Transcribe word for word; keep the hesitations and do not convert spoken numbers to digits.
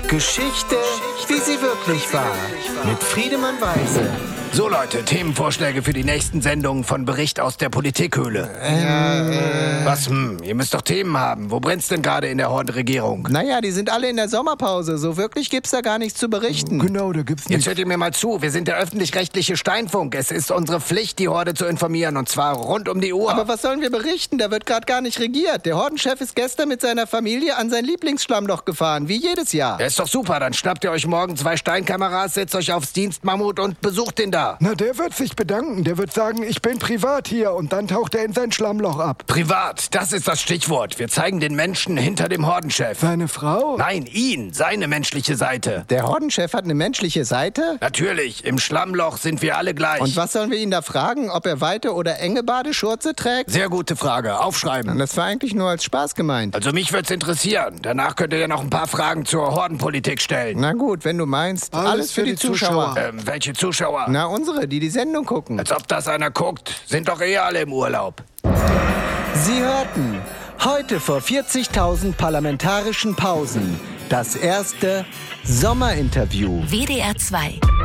Geschichte, wie sie wirklich war. Mit Friedemann Weise. So Leute, Themenvorschläge für die nächsten Sendungen von Bericht aus der Politikhöhle. Äh, Was, hm, ihr müsst doch Themen haben. Wo brennt's denn gerade in der Horde-Regierung? Naja, die sind alle in der Sommerpause. So wirklich gibt's da gar nichts zu berichten. Genau, da gibt's Jetzt nichts. hört ihr mir mal zu, wir sind der öffentlich-rechtliche Steinfunk. Es ist unsere Pflicht, die Horde zu informieren, und zwar rund um die Uhr. Aber was sollen wir berichten? Da wird gerade gar nicht regiert. Der Hordenchef ist gestern mit seiner Familie an sein Lieblingsschlammloch gefahren, wie jedes Jahr. Ja, ist doch super, dann schnappt ihr euch morgen zwei Steinkameras, setzt euch aufs Dienstmammut und besucht den da. Na, der wird sich bedanken. Der wird sagen, ich bin privat hier. Und dann taucht er in sein Schlammloch ab. Privat, das ist das Stichwort. Wir zeigen den Menschen hinter dem Hordenchef. Seine Frau? Nein, ihn, seine menschliche Seite. Der Hordenchef hat eine menschliche Seite? Natürlich, im Schlammloch sind wir alle gleich. Und was sollen wir ihn da fragen, ob er weite oder enge Badeschurze trägt? Sehr gute Frage, aufschreiben. Das war eigentlich nur als Spaß gemeint. Also mich würd's interessieren. Danach könnt ihr ja noch ein paar Fragen zur Hordenpolitik stellen. Na gut, wenn du meinst, alles, Alles für die, Zuschauer. Ähm, welche Zuschauer? Na, unsere, die die Sendung gucken. Als ob das einer guckt. Sind doch eh alle im Urlaub. Sie hörten heute vor vierzigtausend parlamentarischen Pausen das erste Sommerinterview. W D R zwei